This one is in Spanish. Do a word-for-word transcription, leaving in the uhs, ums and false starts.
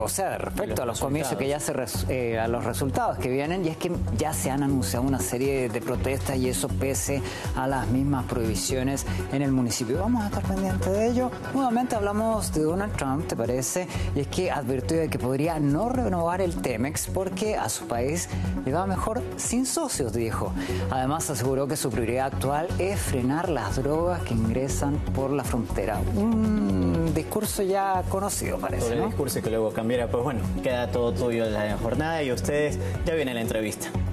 O sea, respecto a los comicios que ya se res, eh, a los resultados que vienen, y es que ya se han anunciado una serie de protestas y eso pese a las mismas prohibiciones en el municipio. Vamos a estar pendientes de ello. Nuevamente hablamos de Donald Trump, ¿te parece? Y es que advirtió de que podría no renovar el Temex porque a su país le va mejor sin socios, dijo. Además aseguró que su prioridad actual es frenar las drogas que ingresan por la frontera. Un discurso ya conocido, parece, Sobre ¿no? el discurso que luego cambiara, pues bueno, queda todo tuyo en la jornada y ustedes ya viene la entrevista.